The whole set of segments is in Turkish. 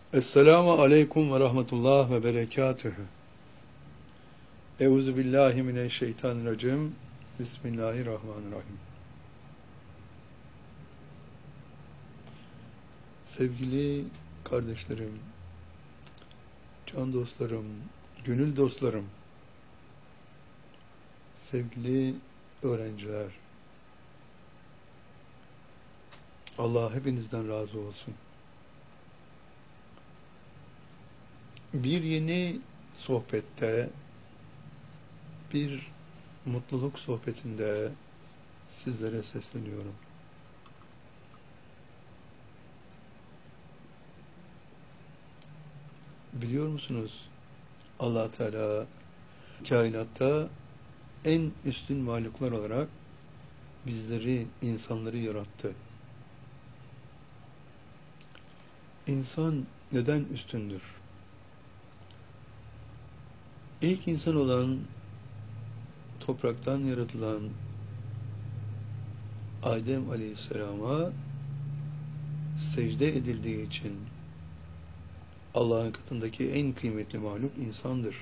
Esselamu aleyküm ve rahmetullah ve berekatühü. Euzu billahi mineşşeytanirracim. Bismillahirrahmanirrahim. Sevgili kardeşlerim, can dostlarım, gönül dostlarım, sevgili öğrenciler, Allah hepinizden razı olsun. Bir yeni sohbette, bir mutluluk sohbetinde sizlere sesleniyorum. Biliyor musunuz? Allah Teala kainatta en üstün mahluklar olarak bizleri, insanları yarattı. İnsan neden üstündür? İlk insan olan, topraktan yaratılan Adem Aleyhisselam'a secde edildiği için Allah'ın katındaki en kıymetli mahluk insandır.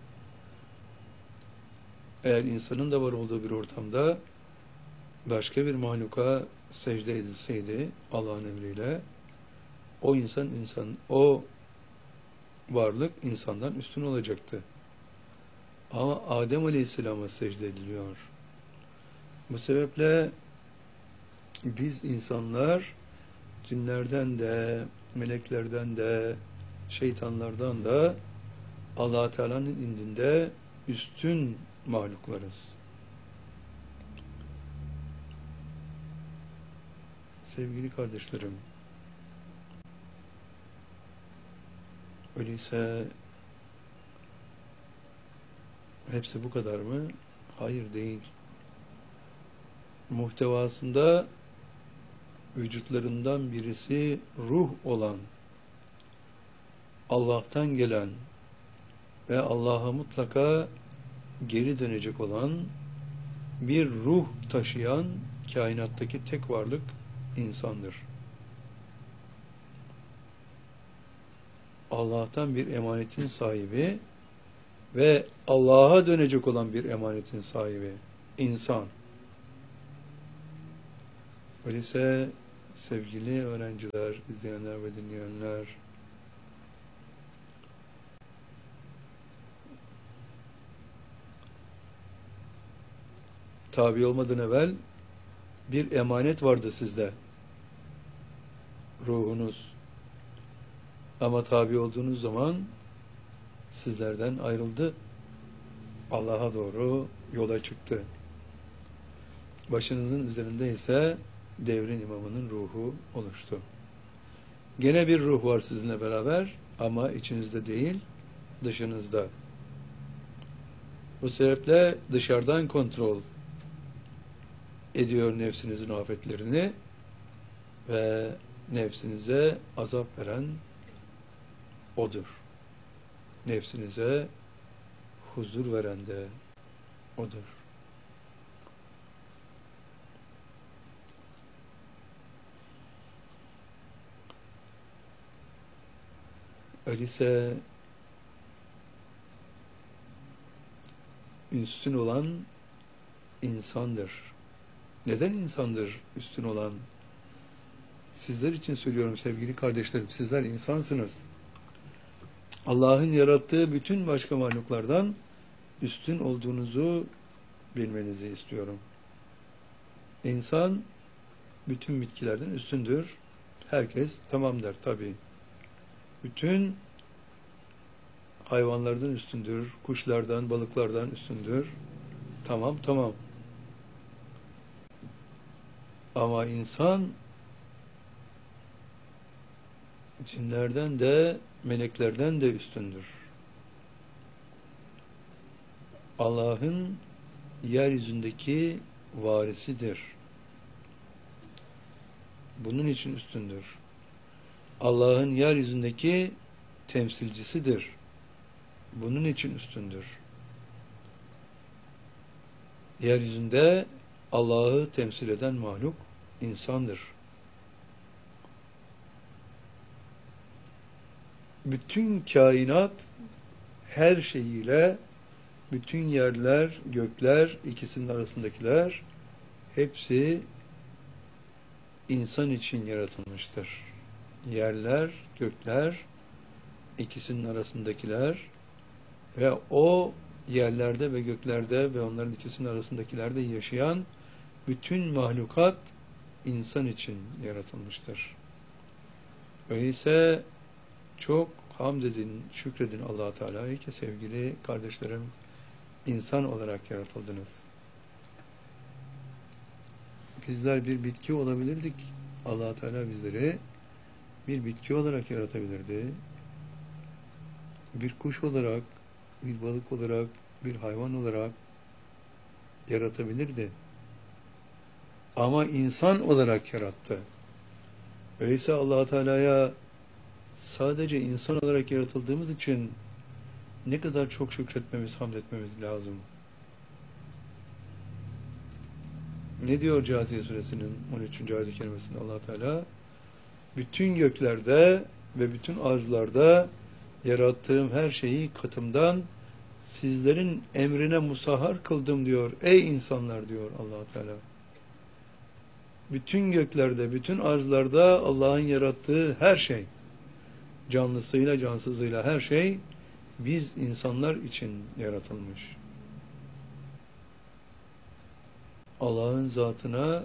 Eğer insanın da var olduğu bir ortamda başka bir mahluka secde edilseydi Allah'ın emriyle, o varlık insandan üstün olacaktı. Ama Adem Aleyhisselam'a secde ediliyor. Bu sebeple biz insanlar cinlerden de, meleklerden de, şeytanlardan da Allah Teala'nın indinde üstün mahluklarız. Sevgili kardeşlerim, öyleyse hepsi bu kadar mı? Hayır, değil. Muhtevasında vücutlarından birisi ruh olan, Allah'tan gelen ve Allah'a mutlaka geri dönecek olan bir ruh taşıyan kainattaki tek varlık insandır. Allah'tan bir emanetin sahibi ve Allah'a dönecek olan bir emanetin sahibi insan. Öyleyse sevgili öğrenciler, izleyenler ve dinleyenler, tabi olmadan evvel bir emanet vardı sizde, ruhunuz. Ama tabi olduğunuz zaman sizlerden ayrıldı, Allah'a doğru yola çıktı. Başınızın üzerinde ise devrin imamının ruhu oluştu. Gene bir ruh var sizinle beraber ama içinizde değil, dışınızda. Bu sebeple dışarıdan kontrol ediyor nefsinizin afetlerini ve nefsinize azap veren odur. Nefsinize huzur veren de odur. Öyleyse üstün olan insandır. Neden insandır üstün olan? Sizler için söylüyorum sevgili kardeşlerim, sizler insansınız. Allah'ın yarattığı bütün başka mahluklardan üstün olduğunuzu bilmenizi istiyorum. İnsan bütün bitkilerden üstündür. Herkes tamam der tabii. Bütün hayvanlardan üstündür, kuşlardan, balıklardan üstündür. Tamam. Ama insan cinlerden de, meleklerden de üstündür. Allah'ın yeryüzündeki varisidir. Bunun için üstündür. Allah'ın yeryüzündeki temsilcisidir. Bunun için üstündür. Yeryüzünde Allah'ı temsil eden mahluk insandır. bütün kainat her şeyiyle, bütün yerler, gökler, ikisinin arasındakiler hepsi insan için yaratılmıştır. Yerler, gökler, ikisinin arasındakiler ve o yerlerde ve göklerde ve onların ikisinin arasındakilerde yaşayan bütün mahlukat insan için yaratılmıştır. Öyleyse çok hamd edin, şükredin Allah-u Teala'ya ki sevgili kardeşlerim, insan olarak yaratıldınız. Bizler bir bitki olabilirdik. Allah-u Teala bizleri bir bitki olarak yaratabilirdi. Bir kuş olarak, bir balık olarak, bir hayvan olarak yaratabilirdi. Ama insan olarak yarattı. Öyleyse Allah-u Teala'ya sadece insan olarak yaratıldığımız için ne kadar çok şükretmemiz, hamd etmemiz lazım. Ne diyor Câsiye Suresinin 13. ayet-i kerimesinde Allah Teala? Bütün göklerde ve bütün arzlarda yarattığım her şeyi katımdan sizlerin emrine musahhar kıldım diyor. Ey insanlar diyor Allah Teala. Bütün göklerde, bütün arzlarda Allah'ın yarattığı her şey, canlısıyla cansızıyla her şey biz insanlar için yaratılmış. Allah'ın zatına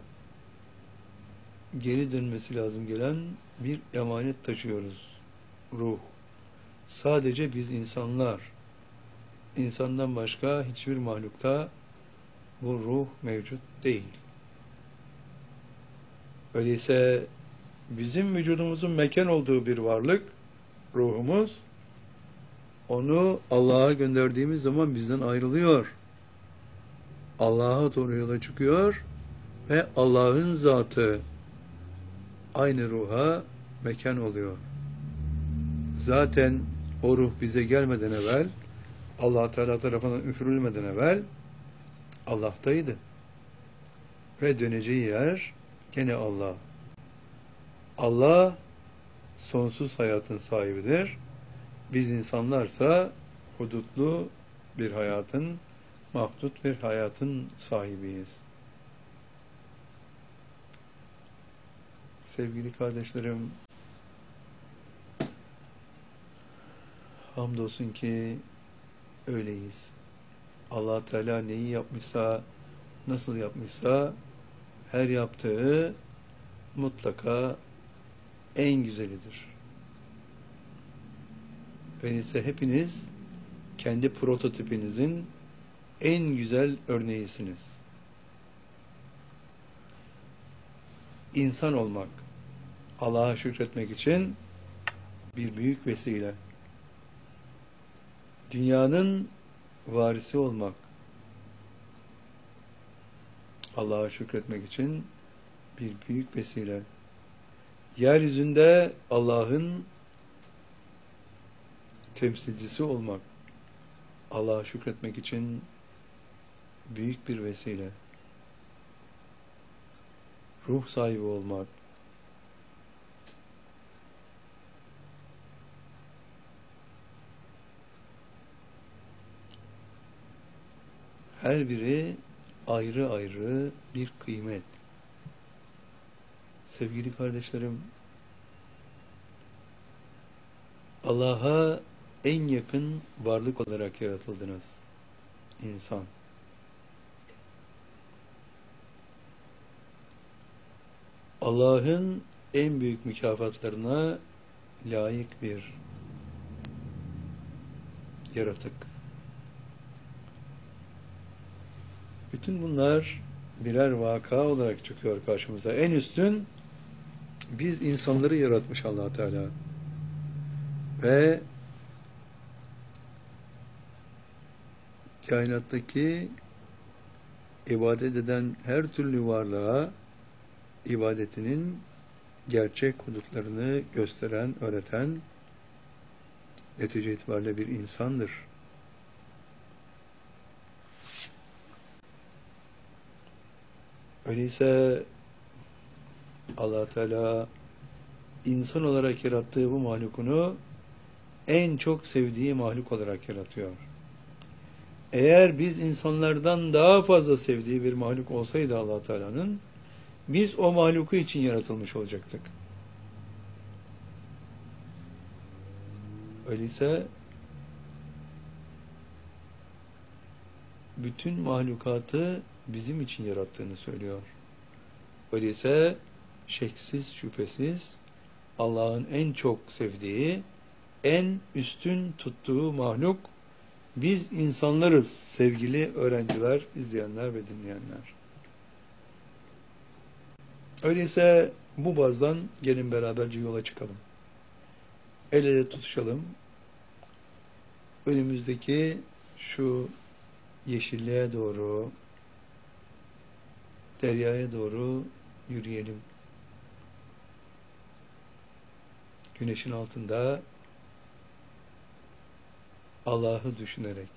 geri dönmesi lazım gelen bir emanet taşıyoruz. Ruh. Sadece biz insanlar, insandan başka hiçbir mahlukta bu ruh mevcut değil. Öyleyse bizim vücudumuzun mekan olduğu bir varlık, ruhumuz, onu Allah'a gönderdiğimiz zaman bizden ayrılıyor. Allah'a doğru yola çıkıyor ve Allah'ın zatı aynı ruha mekan oluyor. Zaten o ruh bize gelmeden evvel, Allah Teala tarafından üfürülmeden evvel Allah'taydı. Ve döneceği yer gene Allah. Allah sonsuz hayatın sahibidir. Biz insanlarsa hudutlu bir hayatın, mahdut bir hayatın sahibiyiz. Sevgili kardeşlerim, hamdolsun ki öyleyiz. Allah Teala neyi yapmışsa, nasıl yapmışsa her yaptığı mutlaka en güzelidir. Öyleyse hepiniz kendi prototipinizin en güzel örneğisiniz. İnsan olmak, Allah'a şükretmek için bir büyük vesile. Dünyanın varisi olmak, Allah'a şükretmek için bir büyük vesile. Yeryüzünde Allah'ın temsilcisi olmak, Allah'a şükretmek için büyük bir vesile. Ruh sahibi olmak, her biri ayrı ayrı bir kıymet. Sevgili kardeşlerim, Allah'a en yakın varlık olarak yaratıldınız. İnsan. Allah'ın en büyük mükafatlarına layık bir yaratık. Bütün bunlar birer vaka olarak çıkıyor karşımıza. En üstün biz insanları yaratmış Allah Teala. Ve kainattaki ibadet eden her türlü varlığa ibadetinin gerçek hudutlarını gösteren, öğreten netice itibariyle bir insandır. Öyleyse Allah Teala insan olarak yarattığı bu mahlukunu en çok sevdiği mahluk olarak yaratıyor. Eğer biz insanlardan daha fazla sevdiği bir mahluk olsaydı Allah Teala'nın, biz o mahluku için yaratılmış olacaktık. Öyleyse bütün mahlukatı bizim için yarattığını söylüyor. Öyleyse şeksiz şüphesiz Allah'ın en çok sevdiği, en üstün tuttuğu mahluk biz insanlarız sevgili öğrenciler, izleyenler ve dinleyenler. Öyleyse bu bazdan gelin beraberce yola çıkalım. El ele tutuşalım. Önümüzdeki şu yeşilliğe doğru, deryaya doğru yürüyelim. Güneşin altında Allah'ı düşünerek.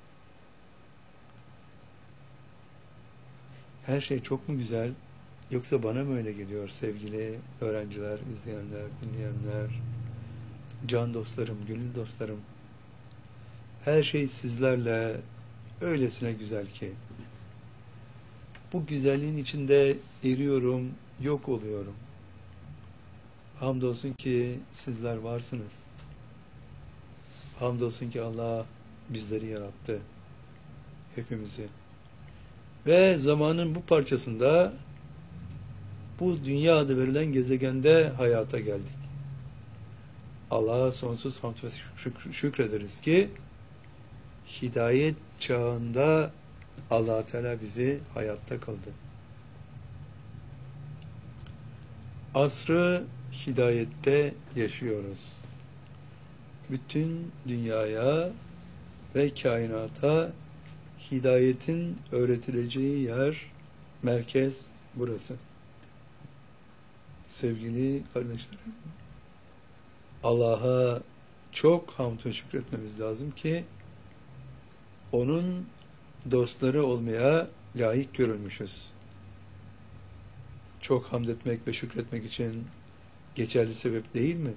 Her şey çok mu güzel? Yoksa bana mı öyle geliyor sevgili öğrenciler, izleyenler, dinleyenler, can dostlarım, gönül dostlarım? Her şey sizlerle öylesine güzel ki. Bu güzelliğin içinde eriyorum, yok oluyorum. Hamdolsun ki sizler varsınız. Hamdolsun ki Allah bizleri yarattı. Hepimizi. Ve zamanın bu parçasında bu dünya adı verilen gezegende hayata geldik. Allah'a sonsuz hamd ve şükrederiz ki hidayet çağında Allah Teala bizi hayatta kıldı. Asrı hidayette yaşıyoruz. Bütün dünyaya ve kainata hidayetin öğretileceği yer, merkez burası. Sevgili kardeşlerim, Allah'a çok hamd ve şükretmemiz lazım ki onun dostları olmaya layık görülmüşüz. Çok hamd etmek ve şükretmek için geçerli sebep değil mi?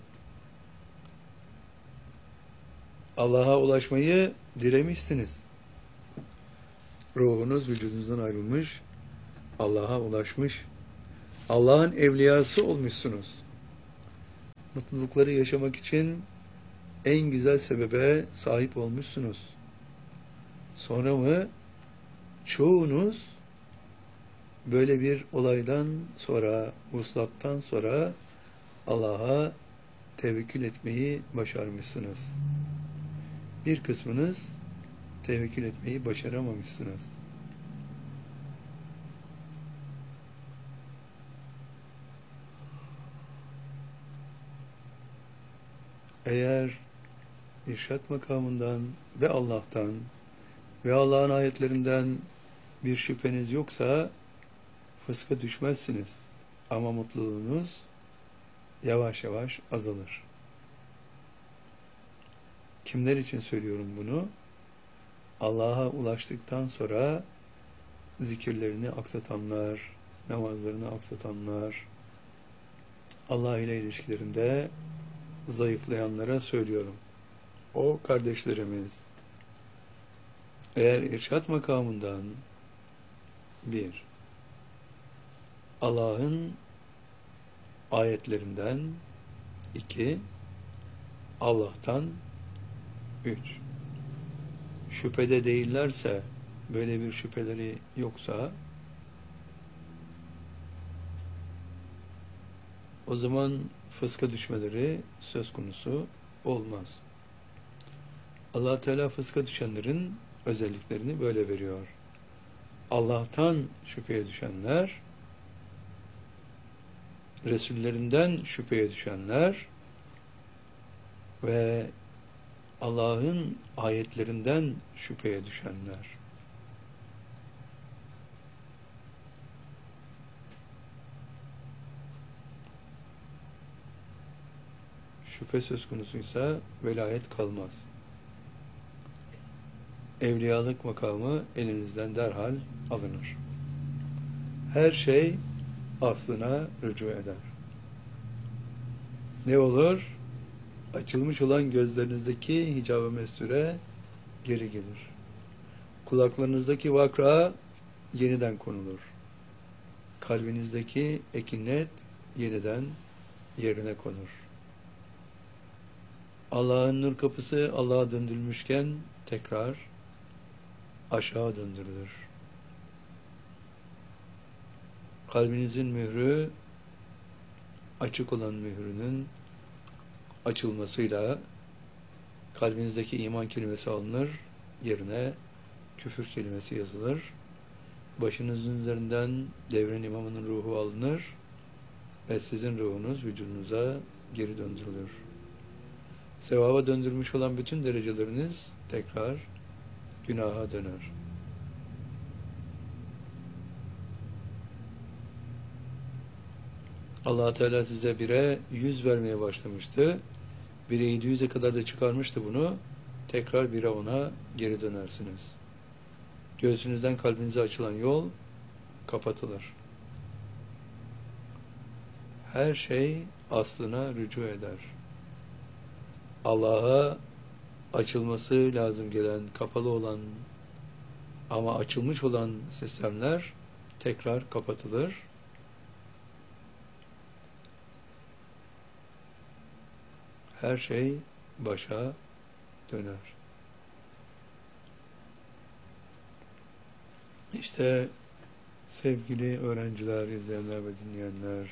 Allah'a ulaşmayı dilemişsiniz. Ruhunuz vücudunuzdan ayrılmış, Allah'a ulaşmış, Allah'ın evliyası olmuşsunuz. Mutlulukları yaşamak için en güzel sebebe sahip olmuşsunuz. Sonra mı çoğunuz böyle bir olaydan sonra, vuslattan sonra Allah'a tevekkül etmeyi başarmışsınız. Bir kısmınız tevekkül etmeyi başaramamışsınız. Eğer irşat makamından ve Allah'tan ve Allah'ın ayetlerinden bir şüpheniz yoksa fıska düşmezsiniz. Ama mutluluğunuz yavaş yavaş azalır. Kimler için söylüyorum bunu? Allah'a ulaştıktan sonra zikirlerini aksatanlar, namazlarını aksatanlar, Allah ile ilişkilerinde zayıflayanlara söylüyorum. O kardeşlerimiz, eğer irşat makamından bir, Allah'ın ayetlerinden, iki, Allah'tan, üç, şüphede değillerse, böyle bir şüpheleri yoksa, o zaman fıska düşmeleri söz konusu olmaz. Allah Teala fıska düşenlerin özelliklerini böyle veriyor. Allah'tan şüpheye düşenler, Resullerinden şüpheye düşenler ve Allah'ın ayetlerinden şüpheye düşenler. Şüphe söz konusuysa velayet kalmaz. Evliyalık makamı elinizden derhal alınır. Her şey aslına rücu eder. Ne olur? Açılmış olan gözlerinizdeki hicab-ı mesture geri gelir. Kulaklarınızdaki vakra yeniden konulur. Kalbinizdeki ekinet yeniden yerine konur. Allah'ın nur kapısı Allah'a döndürülmüşken tekrar aşağı döndürülür. Kalbinizin mührü açık olan mührünün açılmasıyla kalbinizdeki iman kelimesi alınır, yerine küfür kelimesi yazılır. Başınızın üzerinden devrin imamının ruhu alınır ve sizin ruhunuz vücudunuza geri döndürülür. Sevaba döndürmüş olan bütün dereceleriniz tekrar günaha döner. Allah Teala size 1'e 100 vermeye başlamıştı. 1'e 700'e kadar da çıkarmıştı bunu. Tekrar 1'e 10'a geri dönersiniz. Göğsünüzden kalbinize açılan yol kapatılır. Her şey aslına rücu eder. Allah'a açılması lazım gelen, kapalı olan ama açılmış olan sistemler tekrar kapatılır. Her şey başa döner. İşte sevgili öğrenciler, izleyenler ve dinleyenler,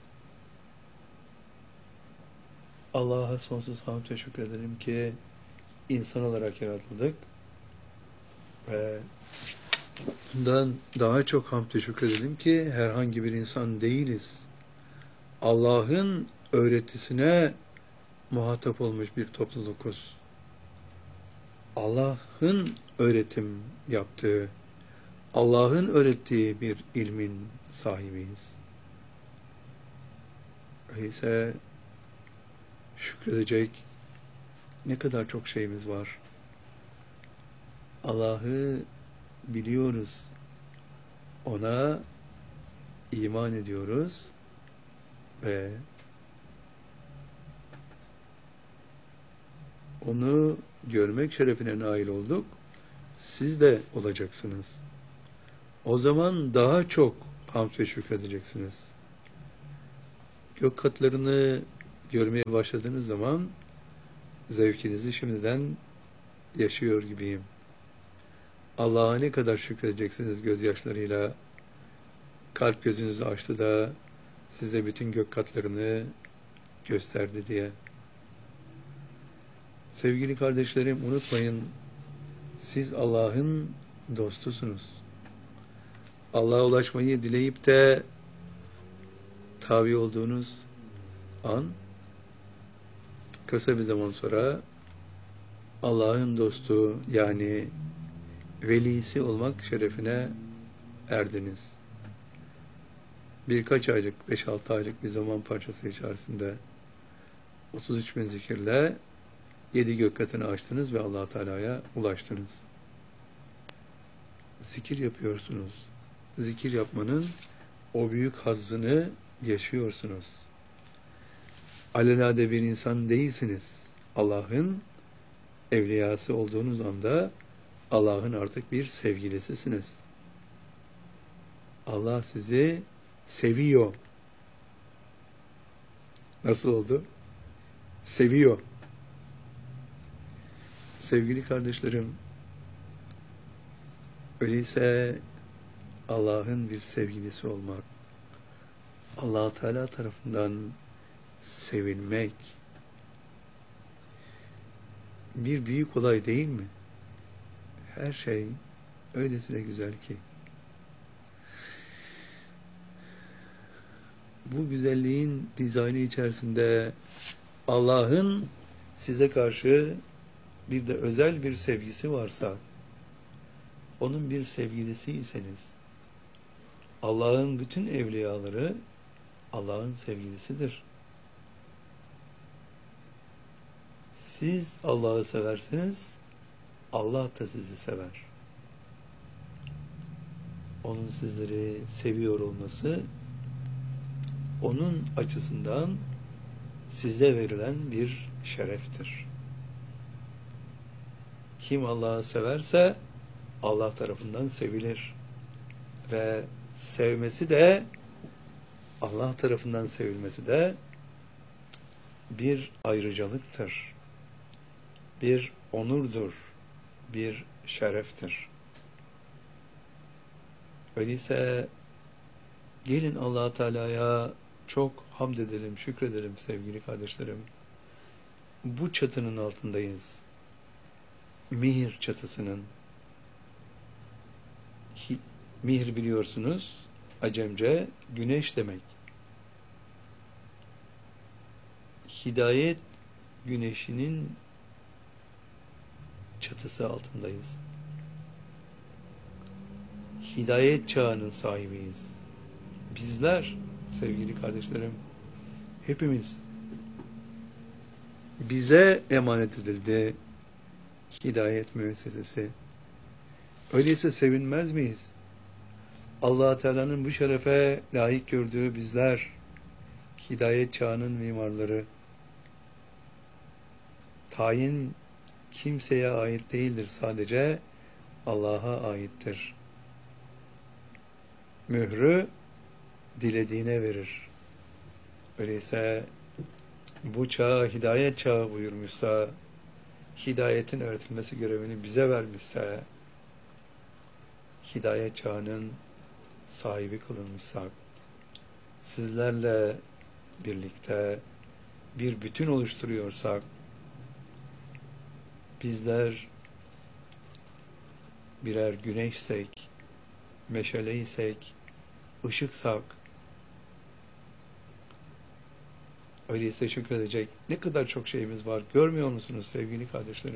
Allah'a sonsuz hamd teşekkür ederim ki insan olarak yaratıldık ve bundan daha çok hamd teşekkür ederim ki herhangi bir insan değiliz. Allah'ın öğretisine muhatap olmuş bir toplulukuz. Allah'ın öğretim yaptığı, Allah'ın öğrettiği bir ilmin sahibiyiz. Öyleyse şükredecek ne kadar çok şeyimiz var. Allah'ı biliyoruz. Ona iman ediyoruz ve onu görmek şerefine nail olduk. Siz de olacaksınız. O zaman daha çok hamd ve şükredeceksiniz. Gök katlarını görmeye başladığınız zaman zevkinizi şimdiden yaşıyor gibiyim. Allah'a ne kadar şükredeceksiniz gözyaşlarıyla. Kalp gözünüzü açtı da size bütün gök katlarını gösterdi diye. Sevgili kardeşlerim, unutmayın, siz Allah'ın dostusunuz. Allah'a ulaşmayı dileyip de tabi olduğunuz an, kısa bir zaman sonra Allah'ın dostu, yani velisi olmak şerefine erdiniz. Birkaç aylık, 5-6 aylık bir zaman parçası içerisinde 33 bin zikirle 7 gök katını açtınız ve Allah Teala'ya ulaştınız. Zikir yapıyorsunuz. Zikir yapmanın o büyük hazzını yaşıyorsunuz. Alelade bir insan değilsiniz. Allah'ın evliyası olduğunuz anda Allah'ın artık bir sevgilisisiniz. Allah sizi seviyor. Nasıl oldu? Seviyor. Sevgili kardeşlerim, öyleyse Allah'ın bir sevgilisi olmak, Allah-u Teala tarafından sevilmek bir büyük olay değil mi? Her şey öylesine güzel ki. Bu güzelliğin dizaynı içerisinde Allah'ın size karşı bir de özel bir sevgisi varsa, onun bir sevgilisiyseniz, Allah'ın bütün evliyaları Allah'ın sevgilisidir. Siz Allah'ı severseniz, Allah da sizi sever. Onun sizleri seviyor olması, onun açısından size verilen bir şereftir. Kim Allah'ı severse Allah tarafından sevilir. Ve sevmesi de, Allah tarafından sevilmesi de bir ayrıcalıktır. Bir onurdur. Bir şereftir. Öyleyse gelin Allah Teala'ya çok hamd edelim, şükredelim sevgili kardeşlerim. Bu çatının altındayız. Mihir çatısının. Mihir biliyorsunuz, Acemce güneş demek. Hidayet güneşinin çatısı altındayız. Hidayet çağının sahibiyiz. Bizler, sevgili kardeşlerim, hepimiz bize emanet edildi hidayet müessesesi. Öyleyse sevinmez miyiz? Allah Teala'nın bu şerefe layık gördüğü bizler, hidayet çağının mimarları. Tayin kimseye ait değildir, sadece Allah'a aittir. Mührü dilediğine verir. Öyleyse bu çağ hidayet çağı buyurmuşsa, hidayetin öğretilmesi görevini bize vermişse, hidayet çağının sahibi kılınmışsak, sizlerle birlikte bir bütün oluşturuyorsak, bizler birer güneşsek, meşaleysek, ışıksak, öyleyse şükredecek ne kadar çok şeyimiz var. Görmüyor musunuz sevgili kardeşlerim?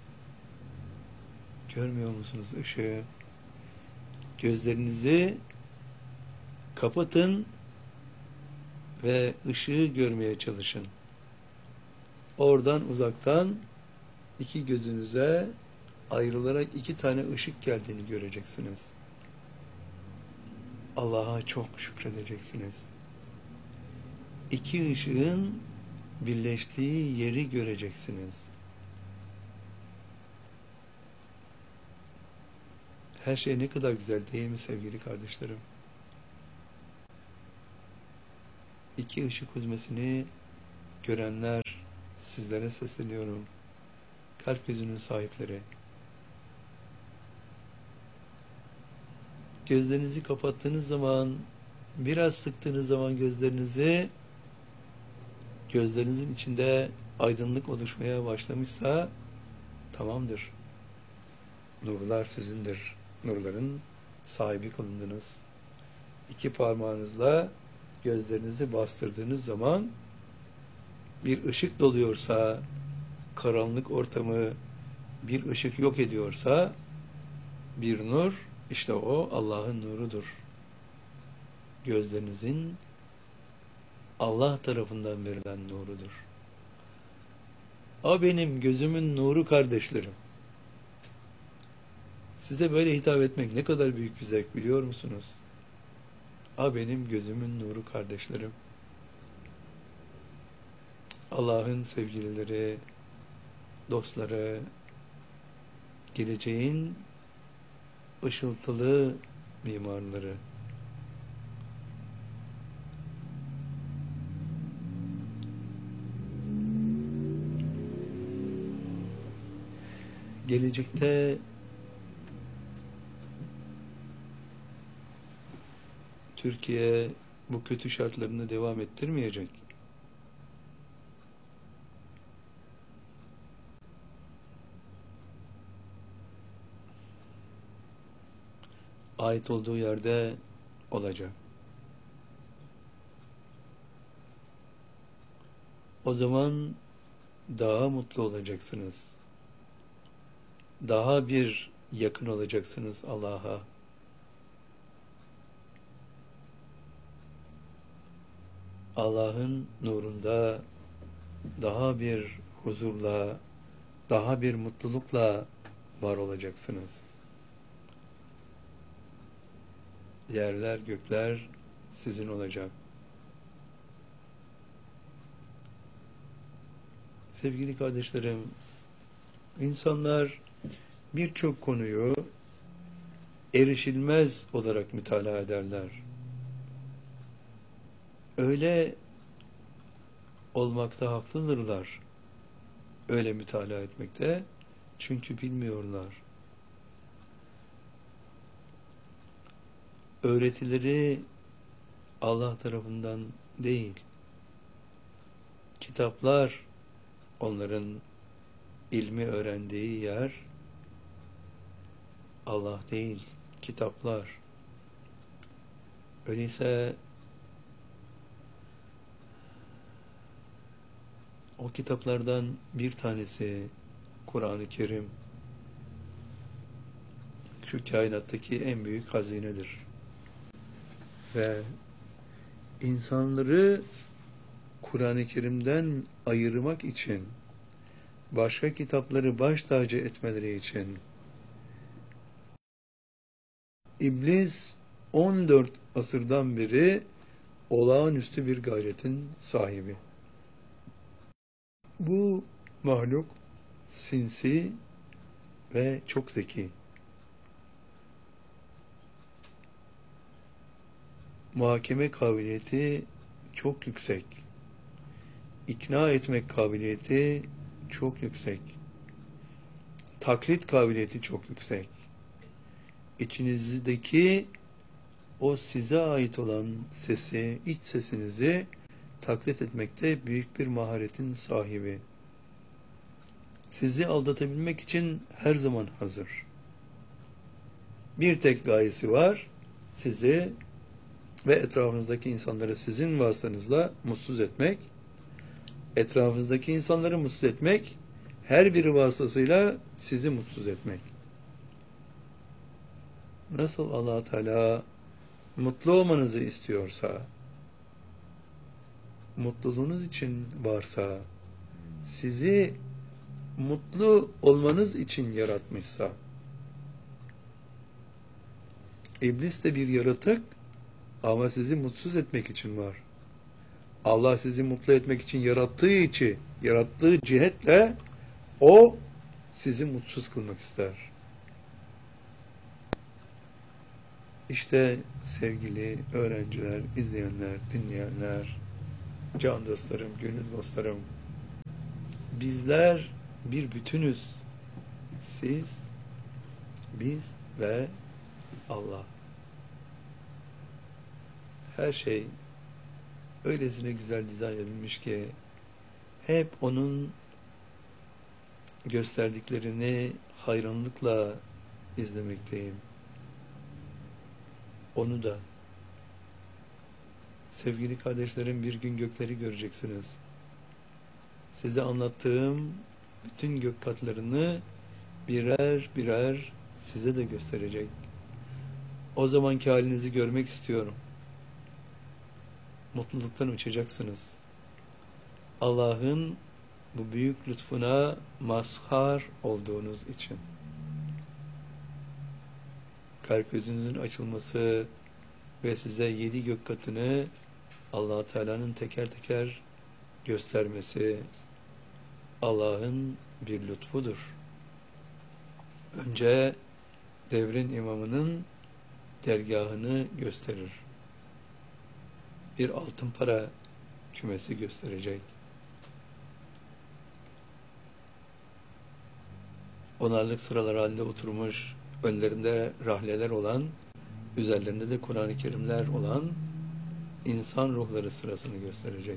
Görmüyor musunuz ışığı? Gözlerinizi kapatın ve ışığı görmeye çalışın. Oradan uzaktan iki gözünüze ayrılarak iki tane ışık geldiğini göreceksiniz. Allah'a çok şükredeceksiniz. İki ışığın birleştiği yeri göreceksiniz. Her şey ne kadar güzel değil mi sevgili kardeşlerim? İki ışık huzmesini görenler, sizlere sesleniyorum. Kalp gözünün sahipleri. Gözlerinizi kapattığınız zaman, biraz sıktığınız zaman gözlerinizin içinde aydınlık oluşmaya başlamışsa tamamdır. Nurlar sizindir. Nurların sahibi kılındınız. İki parmağınızla gözlerinizi bastırdığınız zaman bir ışık doluyorsa, karanlık ortamı bir ışık yok ediyorsa, bir nur, işte o Allah'ın nurudur. Gözlerinizin Allah tarafından verilen nurudur. O benim gözümün nuru kardeşlerim. Size böyle hitap etmek ne kadar büyük bir zevk biliyor musunuz? O benim gözümün nuru kardeşlerim. Allah'ın sevgilileri, dostları, geleceğin ışıltılı mimarları. Gelecekte Türkiye bu kötü şartlarını devam ettirmeyecek. Ait olduğu yerde olacak. O zaman daha mutlu olacaksınız. Daha bir yakın olacaksınız Allah'a. Allah'ın nurunda daha bir huzurla, daha bir mutlulukla var olacaksınız. Yerler, gökler sizin olacak. Sevgili kardeşlerim, insanlar birçok konuyu erişilmez olarak mütalaa ederler. Öyle olmakta haklıdırlar. Öyle mütalaa etmekte. Çünkü bilmiyorlar. Öğretileri Allah tarafından değil. Kitaplar onların ilmi öğrendiği yer, Allah değil, kitaplar. Öyleyse o kitaplardan bir tanesi Kur'an-ı Kerim, şu kainattaki en büyük hazinedir. Ve insanları Kur'an-ı Kerim'den ayırmak için, başka kitapları baş tacı etmeleri için İblis 14 asırdan beri olağanüstü bir gayretin sahibi. Bu mahluk sinsi ve çok zeki. Muhakeme kabiliyeti çok yüksek. İkna etmek kabiliyeti çok yüksek. Taklit kabiliyeti çok yüksek. İçinizdeki o size ait olan sesi, iç sesinizi taklit etmekte büyük bir maharetin sahibi. Sizi aldatabilmek için her zaman hazır. Bir tek gayesi var, sizi ve etrafınızdaki insanları sizin vasıtanızla mutsuz etmek. Etrafınızdaki insanları mutsuz etmek, her biri vasıtasıyla sizi mutsuz etmek. Nasıl Allah Teala mutlu olmanızı istiyorsa, mutluluğunuz için varsa, sizi mutlu olmanız için yaratmışsa, İblis de bir yaratık ama sizi mutsuz etmek için var. Allah sizi mutlu etmek için yarattığı cihetle o sizi mutsuz kılmak ister. İşte sevgili öğrenciler, izleyenler, dinleyenler, can dostlarım, gönül dostlarım, bizler bir bütünüz. Siz, biz ve Allah. Her şey öylesine güzel dizayn edilmiş ki hep onun gösterdiklerini hayranlıkla izlemekteyim. Onu da sevgili kardeşlerim, bir gün gökleri göreceksiniz. Size anlattığım bütün gök katlarını birer birer size de gösterecek. O zamanki halinizi görmek istiyorum. Mutluluktan uçacaksınız. Allah'ın bu büyük lütfuna mazhar olduğunuz için. Kalp gözünüzün açılması ve size 7 gök katını Allah Teala'nın teker teker göstermesi Allah'ın bir lütfudur. Önce devrin imamının dergahını gösterir. Bir altın para kümesi gösterecek. Onarlık sıralar halinde oturmuş, önlerinde rahleler olan, üzerlerinde de Kur'an-ı Kerimler olan insan ruhları sırasını gösterecek.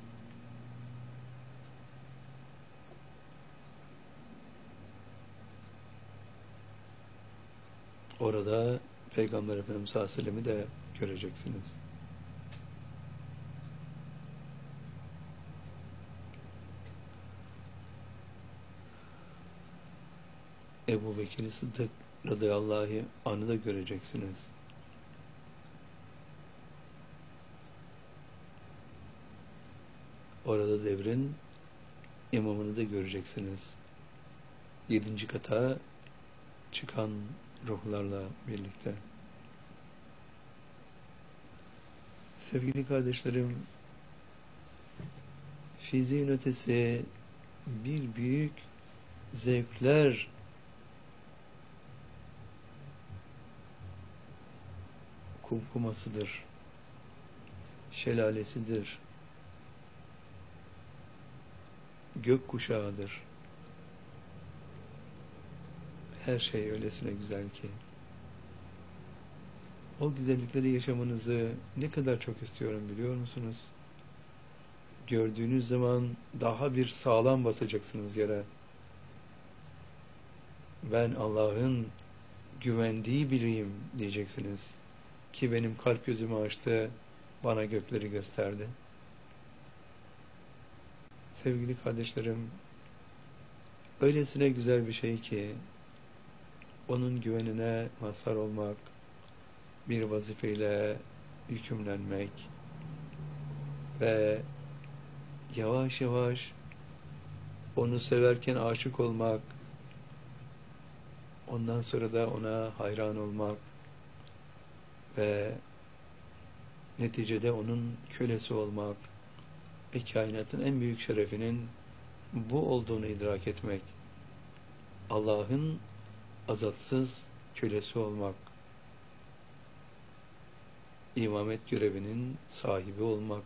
Orada Peygamber Efendimiz sallallahu aleyhi ve sellem'i de göreceksiniz. Ebu Bekir Sıddık radıyallahu anh'ı da göreceksiniz. Orada devrin imamını da göreceksiniz. 7. kata çıkan ruhlarla birlikte. Sevgili kardeşlerim, fiziğin ötesi bir büyük zevkler kumkumasıdır, şelalesidir, gökkuşağıdır. Her şey öylesine güzel ki. O güzellikleri yaşamanızı ne kadar çok istiyorum biliyor musunuz? Gördüğünüz zaman daha bir sağlam basacaksınız yere. Ben Allah'ın güvendiği biriyim diyeceksiniz. Ki benim kalp gözümü açtı, bana gökleri gösterdi. Sevgili kardeşlerim, öylesine güzel bir şey ki, onun güvenine mazhar olmak, bir vazifeyle yükümlenmek ve yavaş yavaş onu severken aşık olmak, ondan sonra da ona hayran olmak ve neticede onun kölesi olmak ve kainatın en büyük şerefinin bu olduğunu idrak etmek, Allah'ın azatsız kölesi olmak, imamet görevinin sahibi olmak.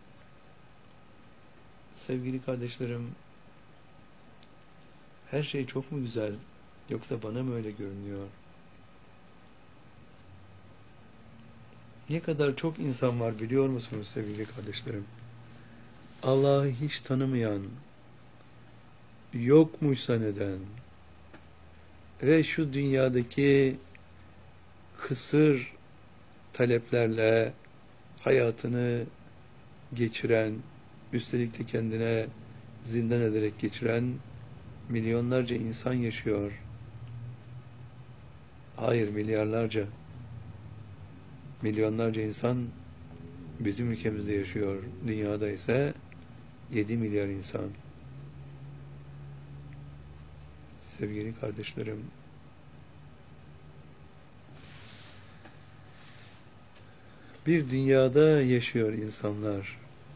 Sevgili kardeşlerim, her şey çok mu güzel, yoksa bana mı öyle görünüyor? Ne kadar çok insan var biliyor musunuz sevgili kardeşlerim? Allah'ı hiç tanımayan, yokmuş zanneden ve şu dünyadaki kısır taleplerle hayatını geçiren, üstelik de kendine zindan ederek geçiren milyonlarca insan yaşıyor. Hayır, milyarlarca. Milyonlarca insan bizim ülkemizde yaşıyor. Dünyada ise 7 milyar insan. Sevgili kardeşlerim, bir dünyada yaşıyor insanlar.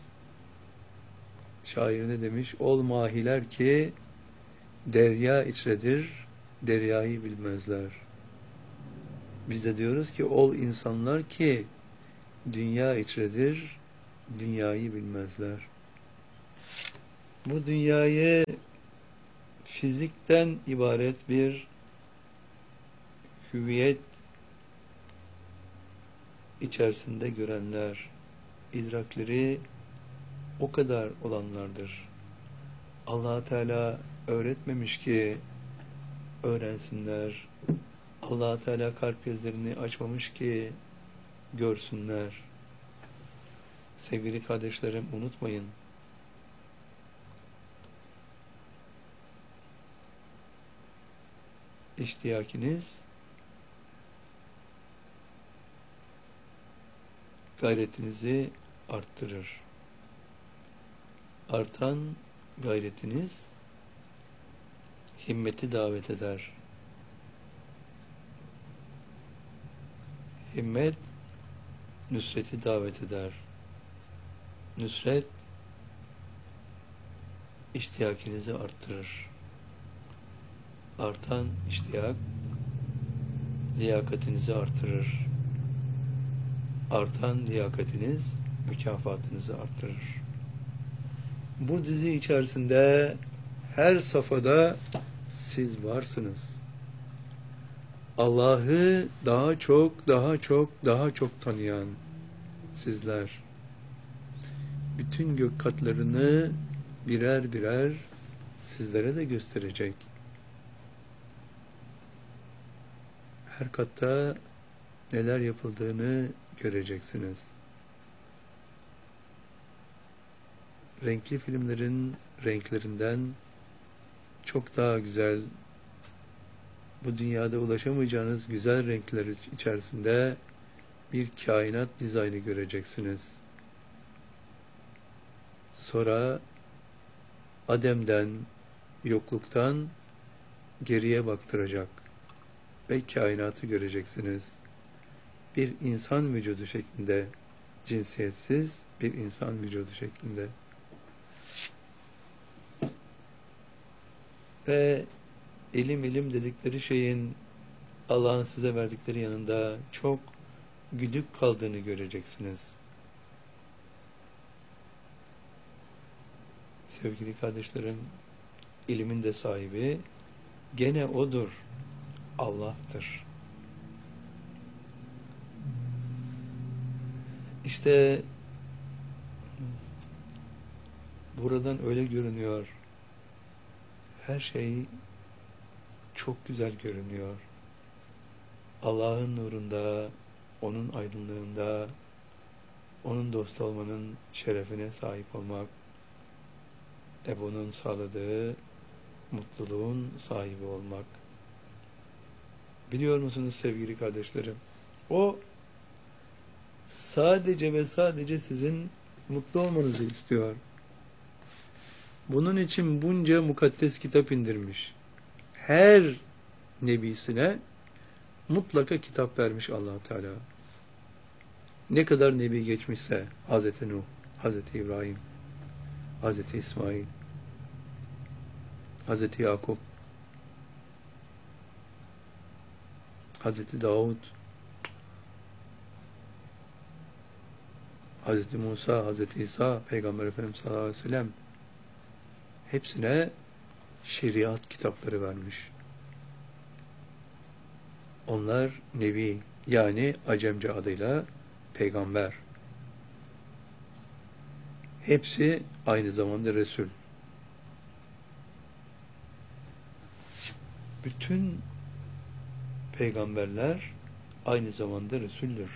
Şair ne demiş? Ol mahiler ki derya içredir, deryayı bilmezler. Biz de diyoruz ki ol insanlar ki dünya içredir, dünyayı bilmezler. Bu dünyayı fizikten ibaret bir hüviyet içerisinde görenler, idrakleri o kadar olanlardır. Allah Teala öğretmemiş ki öğrensinler. Allah Teala kalp gözlerini açmamış ki görsünler. Sevgili kardeşlerim, unutmayın. İştiyakiniz gayretinizi arttırır. Artan gayretiniz himmeti davet eder. Himmet nüsreti davet eder. Nüsret iştiyakinizi arttırır. Artan iştiyak liyakatinizi artırır. Artan liyakatiniz mükafatınızı artırır. Bu dizi içerisinde her safhada siz varsınız. Allah'ı daha çok, daha çok, daha çok tanıyan sizler. Bütün gök katlarını birer birer sizlere de gösterecek. Her katta neler yapıldığını göreceksiniz. Renkli filmlerin renklerinden çok daha güzel, bu dünyada ulaşamayacağınız güzel renkler içerisinde bir kainat dizaynı göreceksiniz. Sonra Adem'den, yokluktan geriye baktıracak ve kainatı göreceksiniz. Bir insan vücudu şeklinde, cinsiyetsiz bir insan vücudu şeklinde. Ve ilim ilim dedikleri şeyin Allah'ın size verdikleri yanında çok güdük kaldığını göreceksiniz. Sevgili kardeşlerim, ilimin de sahibi gene O'dur, Allah'tır. İşte buradan öyle görünüyor. Her şey çok güzel görünüyor. Allah'ın nurunda, onun aydınlığında, onun dostu olmanın şerefine sahip olmak, bunun sağladığı mutluluğun sahibi olmak. Biliyor musunuz sevgili kardeşlerim? O sadece ve sadece sizin mutlu olmanızı istiyor. Bunun için bunca mukaddes kitap indirmiş. Her nebisine mutlaka kitap vermiş Allah Teala. Ne kadar nebi geçmişse Hazreti Nuh, Hazreti İbrahim, Hazreti İsmail, Hazreti Yakup, Hazreti Davud, Hazreti Musa, Hazreti İsa, Peygamber Efendimiz sallallahu aleyhi ve sellem hepsine şeriat kitapları vermiş. Onlar Nebi, yani Acemce adıyla Peygamber. Hepsi aynı zamanda Resul. Bütün peygamberler aynı zamanda Resul'dür.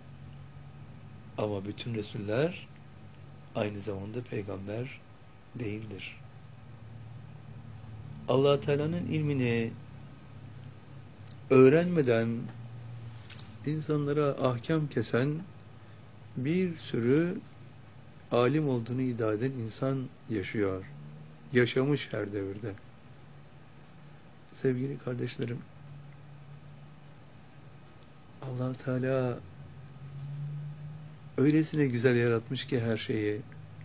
Ama bütün Resuller aynı zamanda peygamber değildir. Allah Teala'nın ilmini öğrenmeden insanlara ahkam kesen bir sürü alim olduğunu iddia eden insan yaşıyor. Yaşamış her devirde. Sevgili kardeşlerim, Allah Teala öylesine güzel yaratmış ki her şeyi.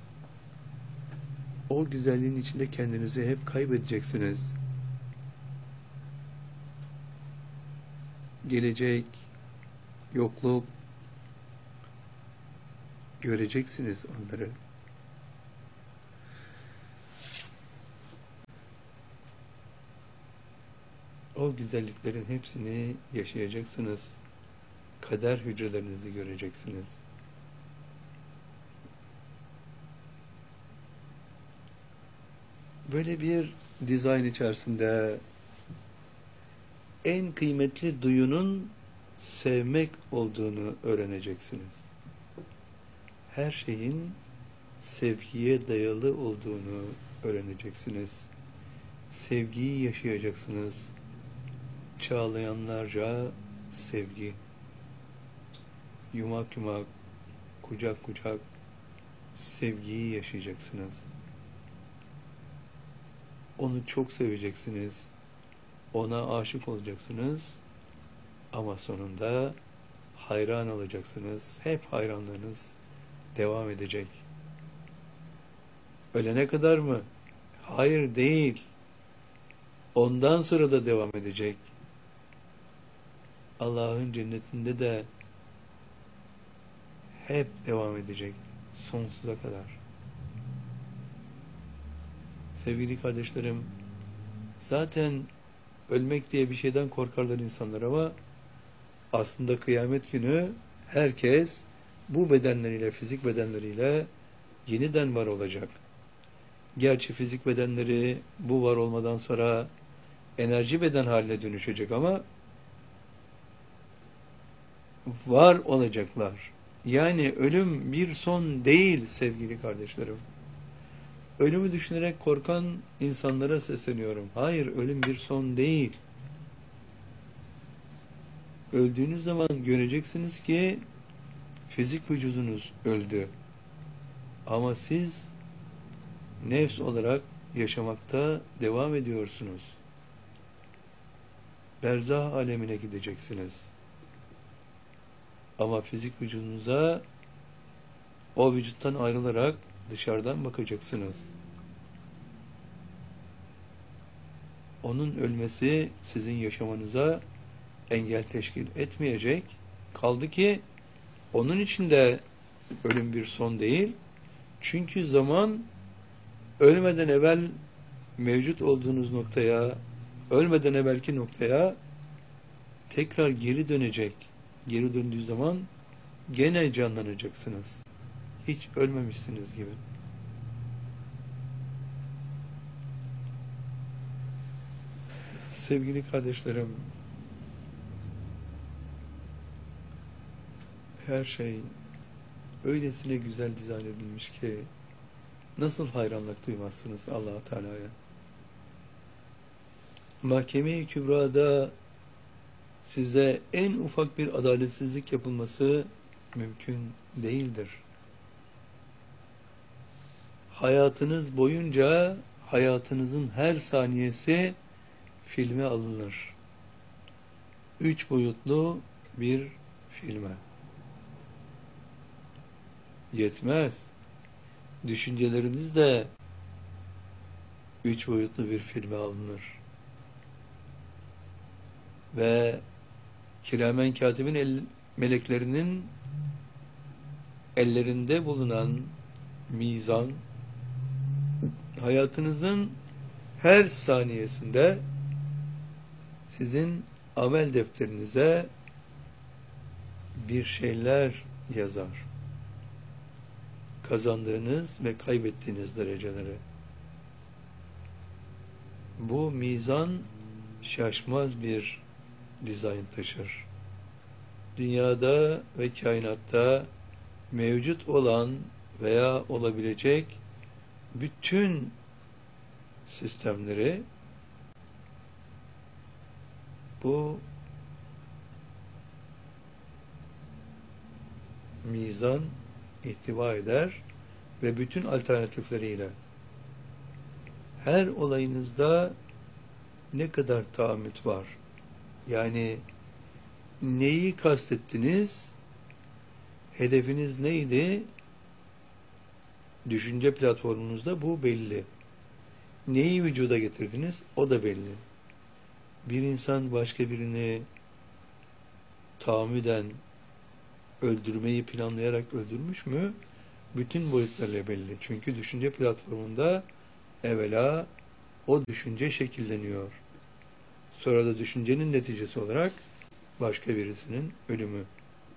O güzelliğin içinde kendinizi hep kaybedeceksiniz. Gelecek, yokluk, göreceksiniz onları. O güzelliklerin hepsini yaşayacaksınız. Kader hücrelerinizi göreceksiniz. Böyle bir dizayn içerisinde en kıymetli duyunun sevmek olduğunu öğreneceksiniz. Her şeyin sevgiye dayalı olduğunu öğreneceksiniz. Sevgiyi yaşayacaksınız. Çağlayanlarca sevgi. Yumak yumak, kucak kucak sevgiyi yaşayacaksınız. Onu çok seveceksiniz. Ona aşık olacaksınız. Ama sonunda hayran olacaksınız. Hep hayranlığınız devam edecek. Ölene kadar mı? Hayır, değil. Ondan sonra da devam edecek. Allah'ın cennetinde de hep devam edecek. Sonsuza kadar. Sevgili kardeşlerim, zaten ölmek diye bir şeyden korkarlar insanlar ama aslında kıyamet günü herkes bu bedenleriyle, fizik bedenleriyle yeniden var olacak. Gerçi fizik bedenleri bu var olmadan sonra enerji beden haline dönüşecek ama var olacaklar. Yani ölüm bir son değil sevgili kardeşlerim. Ölümü düşünerek korkan insanlara sesleniyorum. Hayır, ölüm bir son değil. Öldüğünüz zaman göreceksiniz ki fizik vücudunuz öldü. Ama siz nefs olarak yaşamakta devam ediyorsunuz. Berzah alemine gideceksiniz. Ama fizik vücudunuza o vücuttan ayrılarak dışarıdan bakacaksınız. Onun ölmesi sizin yaşamanıza engel teşkil etmeyecek. Kaldı ki onun için de ölüm bir son değil. Çünkü zaman ölmeden evvel mevcut olduğunuz noktaya, ölmeden evvelki noktaya tekrar geri dönecek. Geri döndüğü zaman gene canlanacaksınız. Hiç ölmemişsiniz gibi. Sevgili kardeşlerim, her şey öylesine güzel dizayn edilmiş ki nasıl hayranlık duymazsınız Allah Teala'ya. Mahkeme-i Kübra'da size en ufak bir adaletsizlik yapılması mümkün değildir. Hayatınız boyunca hayatınızın her saniyesi filme alınır. 3 boyutlu bir filme. Yetmez. Düşünceleriniz de 3 boyutlu bir filme alınır. Ve kiramen katibin meleklerinin ellerinde bulunan mizan, hayatınızın her saniyesinde sizin amel defterinize bir şeyler yazar. Kazandığınız ve kaybettiğiniz dereceleri. Bu mizan şaşmaz bir dizayn taşır. Dünyada ve kainatta mevcut olan veya olabilecek bütün sistemleri bu mizan ihtiva eder ve bütün alternatifleriyle her olayınızda ne kadar tahammüt var? Yani neyi kastettiniz? Hedefiniz neydi? Düşünce platformunuzda bu belli. Neyi vücuda getirdiniz? O da belli. Bir insan başka birini tahammüden öldürmeyi planlayarak öldürmüş mü? Bütün boyutlarıyla belli. Çünkü düşünce platformunda evvela o düşünce şekilleniyor. Sonra da düşüncenin neticesi olarak başka birisinin ölümü.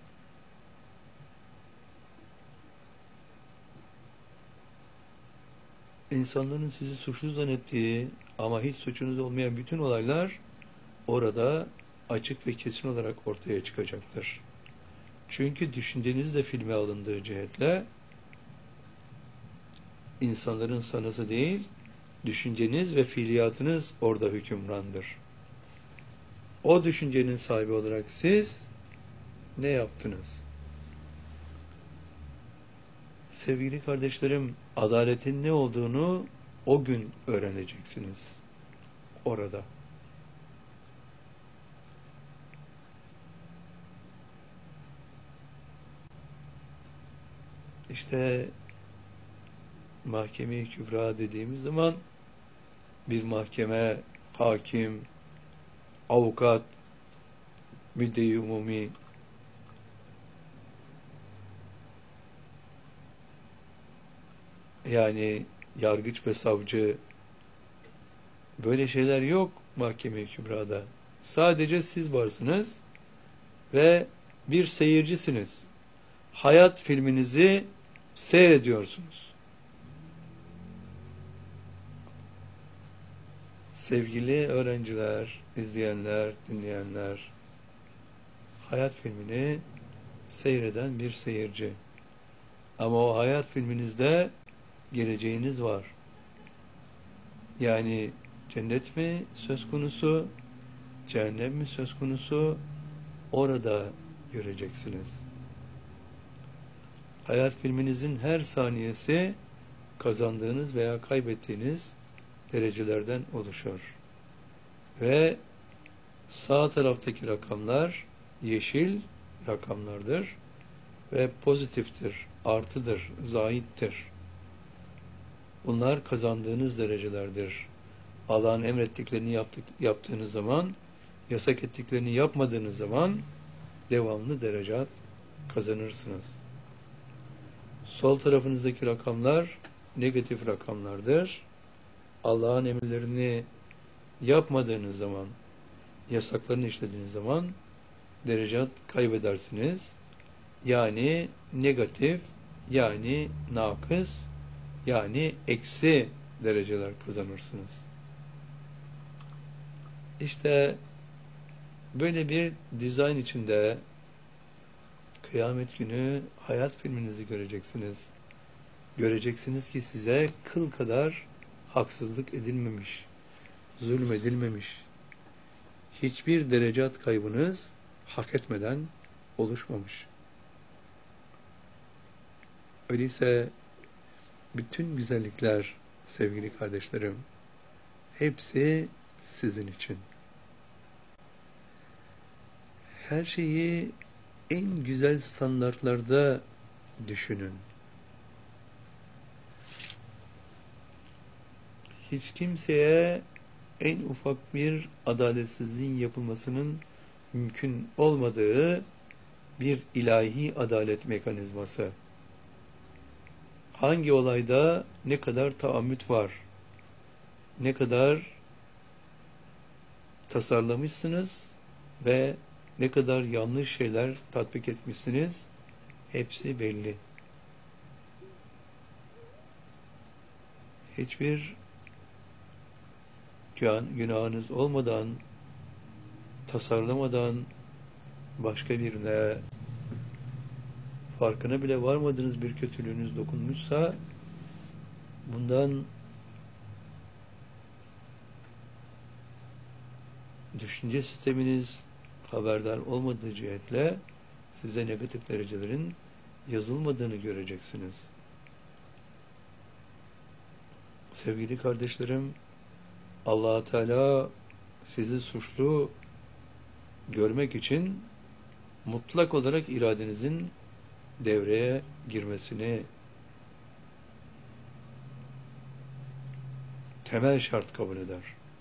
İnsanların sizi suçlu zannettiği ama hiç suçunuz olmayan bütün olaylar orada açık ve kesin olarak ortaya çıkacaktır. Çünkü düşünceniz de filme alındığı cihetle insanların sanası değil, düşünceniz ve fiiliyatınız orada hükümrandır. O düşüncenin sahibi olarak siz ne yaptınız? Sevgili kardeşlerim, adaletin ne olduğunu o gün öğreneceksiniz. Orada. İşte Mahkeme-i Kübra dediğimiz zaman bir mahkeme, hakim, avukat, müdde-i umumi, yani yargıç ve savcı, böyle şeyler yok Mahkeme-i Kübra'da. Sadece siz varsınız ve bir seyircisiniz. Hayat filminizi seyrediyorsunuz. Sevgili öğrenciler, izleyenler, dinleyenler, hayat filmini seyreden bir seyirci. Ama o hayat filminizde geleceğiniz var. Yani cennet mi söz konusu, cehennem mi söz konusu, orada göreceksiniz. Hayat filminizin her saniyesi kazandığınız veya kaybettiğiniz derecelerden oluşur. Ve sağ taraftaki rakamlar yeşil rakamlardır ve pozitiftir, artıdır, zahittir. Bunlar kazandığınız derecelerdir. Allah'ın emrettiklerini yaptığınız zaman, yasak ettiklerini yapmadığınız zaman devamlı derece kazanırsınız. Sol tarafınızdaki rakamlar negatif rakamlardır. Allah'ın emirlerini yapmadığınız zaman, yasaklarını işlediğiniz zaman derecat kaybedersiniz. Yani negatif, yani nakıs, yani eksi dereceler kazanırsınız. İşte böyle bir dizayn içinde kıyamet günü hayat filminizi göreceksiniz. Göreceksiniz ki size kıl kadar haksızlık edilmemiş, zulmedilmemiş. Hiçbir derecat kaybınız hak etmeden oluşmamış. Öyleyse bütün güzellikler sevgili kardeşlerim, hepsi sizin için. Her şeyi en güzel standartlarda düşünün. Hiç kimseye en ufak bir adaletsizliğin yapılmasının mümkün olmadığı bir ilahi adalet mekanizması. Hangi olayda ne kadar taammüt var, ne kadar tasarlamışsınız ve ne kadar yanlış şeyler tatbik etmişsiniz, hepsi belli. Hiçbir günahınız olmadan, tasarlamadan başka birine farkına bile varmadığınız bir kötülüğünüz dokunmuşsa bundan düşünce sisteminiz haberdar olmadığı cihetle size negatif derecelerin yazılmadığını göreceksiniz. Sevgili kardeşlerim, Allah Teala sizi suçlu görmek için mutlak olarak iradenizin devreye girmesini temel şart kabul eder.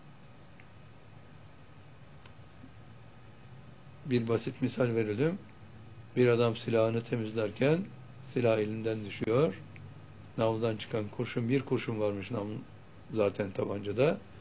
Bir basit misal verelim. Bir adam silahını temizlerken silah elinden düşüyor. Namludan çıkan kurşun, bir kurşun varmış zaten tabancada.